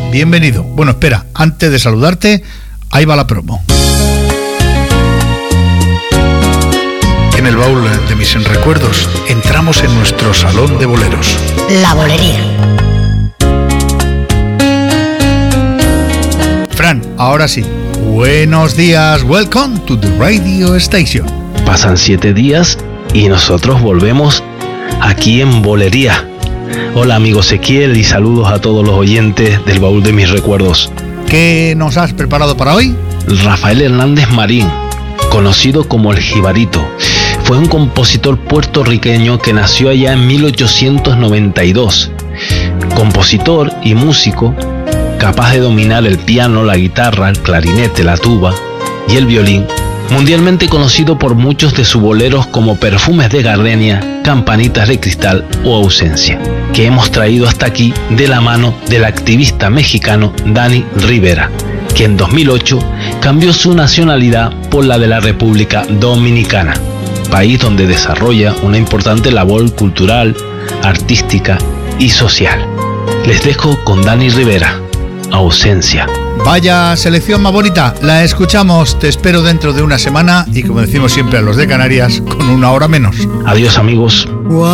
bienvenido. Bueno, espera, antes de saludarte, ahí va la promo. En el baúl de mis recuerdos entramos en nuestro salón de boleros. La Bolería. Fran, ahora sí. Buenos días, welcome to the radio station. Pasan 7 días y nosotros volvemos aquí en Bolería. Hola amigo Ezequiel y saludos a todos los oyentes del baúl de mis recuerdos. ¿Qué nos has preparado para hoy? Rafael Hernández Marín, conocido como el Jibarito, fue un compositor puertorriqueño que nació allá en 1892. Compositor y músico, capaz de dominar el piano, la guitarra, el clarinete, la tuba y el violín, mundialmente conocido por muchos de sus boleros como Perfumes de Gardenia, Campanitas de Cristal o Ausencia, que hemos traído hasta aquí de la mano del activista mexicano Dani Rivera, que en 2008 cambió su nacionalidad por la de la República Dominicana, país donde desarrolla una importante labor cultural, artística y social. Les dejo con Dani Rivera, Ausencia. Vaya selección más bonita, la escuchamos, te espero dentro de una semana y como decimos siempre a los de Canarias, con una hora menos. Adiós amigos.